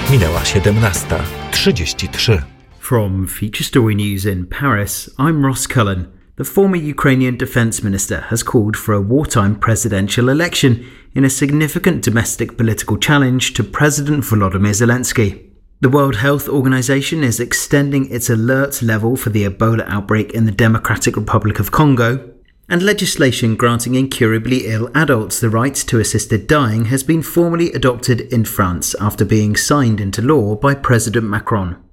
Minęła 17:33. From Feature Story News in Paris, I'm Ross Cullen. The former Ukrainian defense minister has called for a wartime presidential election in a significant domestic political challenge to President Volodymyr Zelensky. The World Health Organization is extending its alert level for the Ebola outbreak in the Democratic Republic of Congo, and legislation granting incurably ill adults the right to assisted dying has been formally adopted in France after being signed into law by President Macron.